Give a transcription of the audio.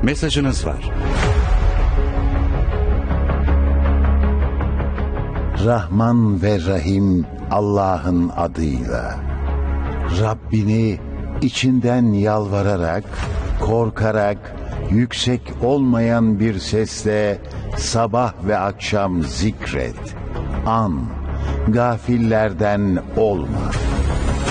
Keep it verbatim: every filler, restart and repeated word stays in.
Mesajınız var. Rahman ve Rahim Allah'ın adıyla. Rabbini içinden yalvararak, korkarak, yüksek olmayan bir sesle sabah ve akşam zikret. An, gafillerden olma.